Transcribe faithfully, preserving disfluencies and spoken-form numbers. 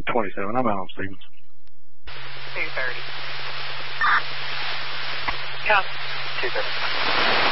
twenty-seven. I'm out on Stevens. two thirty. Yeah. two thirty.